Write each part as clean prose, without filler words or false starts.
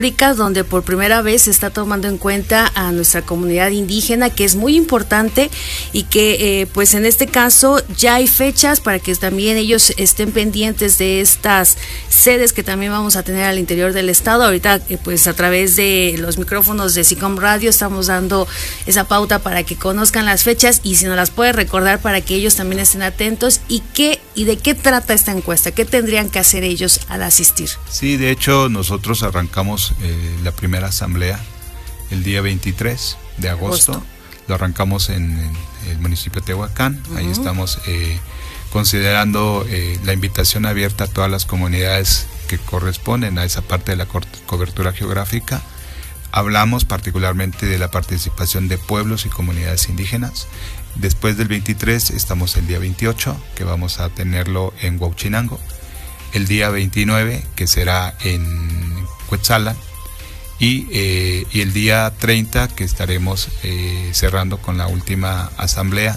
donde por primera vez se está tomando en cuenta a nuestra comunidad indígena, que es muy importante y que pues en este caso ya hay fechas para que también ellos estén pendientes de estas sedes que también vamos a tener al interior del estado. Ahorita pues a través de los micrófonos de SICOM Radio estamos dando esa pauta para que conozcan las fechas y si nos las puede recordar para que ellos también estén atentos y de qué trata esta encuesta, qué tendrían que hacer ellos al asistir. Sí, de hecho nosotros arrancamos la primera asamblea el día 23 de agosto. Lo arrancamos en el municipio de Tehuacán. Ahí estamos considerando la invitación abierta a todas las comunidades que corresponden a esa parte de la cobertura geográfica. Hablamos particularmente de la participación de pueblos y comunidades indígenas. Después del 23 estamos el día 28, que vamos a tenerlo en Huauchinango. El día 29, que será en Cuetzalan, y el día 30, que estaremos cerrando con la última asamblea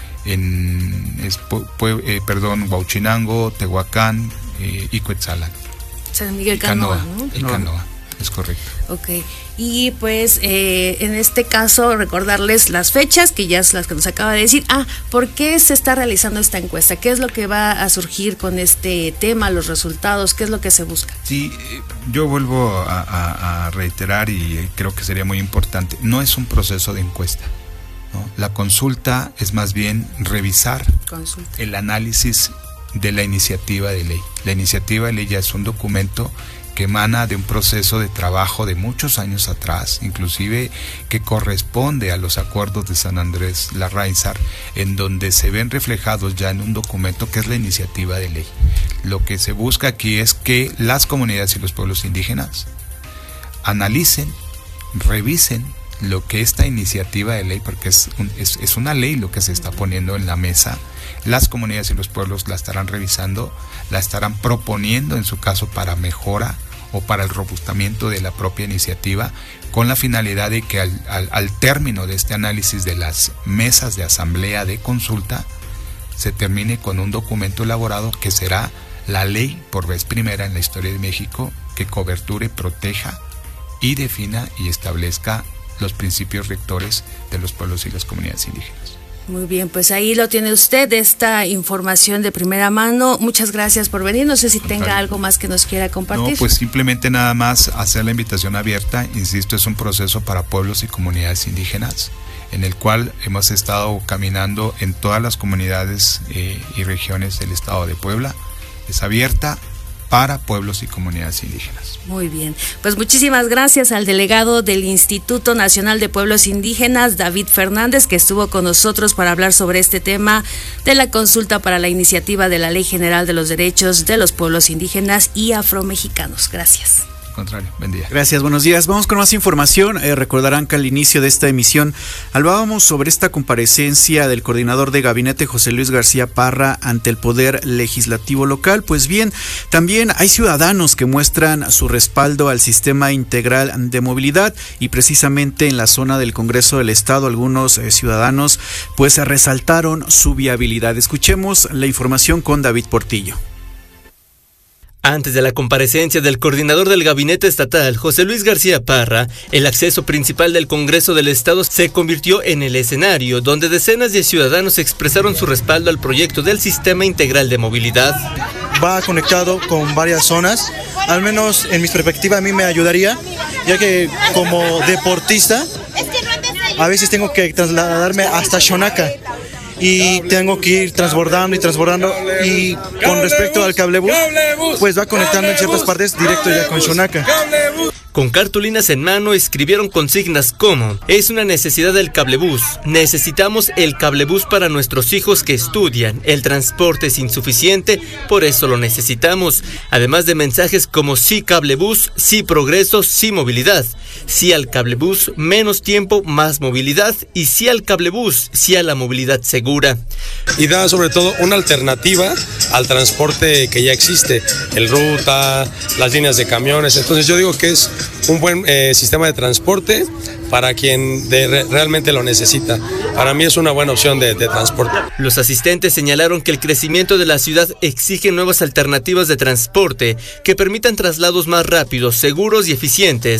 en Huauchinango, Tehuacán y Cuetzalan. San Miguel Canoa, ¿no? Y Canoa, es correcto. Ok, y pues en este caso recordarles las fechas, que ya es las que nos acaba de decir. ¿Por qué se está realizando esta encuesta? ¿Qué es lo que va a surgir con este tema, los resultados? ¿Qué es lo que se busca? Sí, yo vuelvo a reiterar y creo que sería muy importante, no es un proceso de encuesta, ¿no? La consulta es más bien revisar el análisis de la iniciativa de ley. La iniciativa de ley ya es un documento que emana de un proceso de trabajo de muchos años atrás, inclusive que corresponde a los acuerdos de San Andrés Larrainzar, en donde se ven reflejados ya en un documento que es la iniciativa de ley. Lo que se busca aquí es que las comunidades y los pueblos indígenas analicen, revisen lo que esta iniciativa de ley, porque es una ley lo que se está poniendo en la mesa. Las comunidades y los pueblos la estarán revisando, la estarán proponiendo en su caso para mejora o para el robustamiento de la propia iniciativa, con la finalidad de que al término de este análisis de las mesas de asamblea de consulta se termine con un documento elaborado que será la ley por vez primera en la historia de México que coberture, proteja y defina y establezca los principios rectores de los pueblos y las comunidades indígenas. Muy bien, pues ahí lo tiene usted, esta información de primera mano. Muchas gracias por venir. No sé si tenga algo más que nos quiera compartir. No, pues simplemente nada más hacer la invitación abierta. Insisto, es un proceso para pueblos y comunidades indígenas, en el cual hemos estado caminando en todas las comunidades y regiones del estado de Puebla. Es abierta para pueblos y comunidades indígenas. Muy bien, pues muchísimas gracias al delegado del Instituto Nacional de Pueblos Indígenas, David Fernández, que estuvo con nosotros para hablar sobre este tema de la consulta para la iniciativa de la Ley General de los Derechos de los Pueblos Indígenas y Afromexicanos. Gracias. Contrario, buen día. Gracias, buenos días. Vamos con más información. Recordarán que al inicio de esta emisión hablábamos sobre esta comparecencia del coordinador de gabinete, José Luis García Parra, ante el Poder Legislativo local. Pues bien, también hay ciudadanos que muestran su respaldo al sistema integral de movilidad y precisamente en la zona del Congreso del Estado algunos ciudadanos pues resaltaron su viabilidad. Escuchemos la información con David Portillo. Antes de la comparecencia del coordinador del gabinete estatal, José Luis García Parra, el acceso principal del Congreso del Estado se convirtió en el escenario donde decenas de ciudadanos expresaron su respaldo al proyecto del Sistema Integral de Movilidad. Va conectado con varias zonas, al menos en mi perspectiva a mí me ayudaría, ya que como deportista a veces tengo que trasladarme hasta Xonaca y tengo que ir transbordando y con respecto al cablebús, pues va conectando en ciertas partes directo ya con Xonaca. Con cartulinas en mano escribieron consignas como: es una necesidad el cablebús, necesitamos el cablebús para nuestros hijos que estudian, el transporte es insuficiente, por eso lo necesitamos. Además de mensajes como sí cablebús, sí progreso, sí movilidad, sí al cablebús, menos tiempo, más movilidad, y sí al cablebús, sí a la movilidad segura. Y da sobre todo una alternativa al transporte que ya existe, el ruta, las líneas de camiones. Entonces yo digo que es un buen sistema de transporte para quien realmente lo necesita. Para mí es una buena opción de transporte. Los asistentes señalaron que el crecimiento de la ciudad exige nuevas alternativas de transporte que permitan traslados más rápidos, seguros y eficientes,